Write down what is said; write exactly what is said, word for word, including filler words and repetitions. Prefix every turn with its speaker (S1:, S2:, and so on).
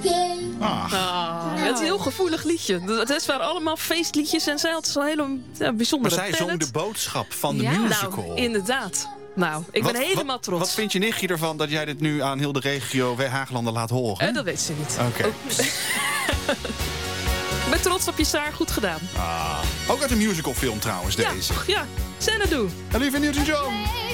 S1: Ah.
S2: Ah, het is een heel gevoelig liedje. Het waren allemaal feestliedjes en zij had zo'n hele ja, bijzondere
S1: Maar zij
S2: talent.
S1: zong de boodschap van de
S3: Ja.
S1: musical.
S2: Nou, inderdaad. Nou, ik ben
S1: Wat-
S2: helemaal
S1: wat,
S2: trots.
S1: Wat vindt je nichtje ervan dat jij dit nu aan heel de regio Haaglanden laat horen?
S2: Eh, dat weet ze niet.
S1: Oké.
S2: Oh. Ik ben trots op je Saar, goed gedaan.
S1: Ah. Ook uit een musicalfilm trouwens,
S2: Ja,
S1: deze.
S2: ja. Xanadu.
S1: Olivia Newton-John.